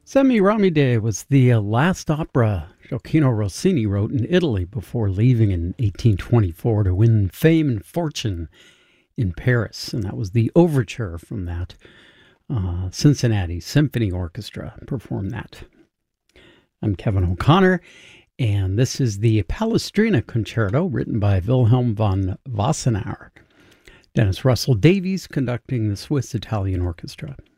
Semiramide was the last opera Gioacchino Rossini wrote in Italy before leaving in 1824 to win fame and fortune in Paris. And that was the overture from that. Cincinnati Symphony Orchestra performed that. I'm Kevin O'Connor, and this is the Palestrina Concerto written by Wilhelm von Wassenaar. Dennis Russell Davies conducting the Swiss Italian Orchestra.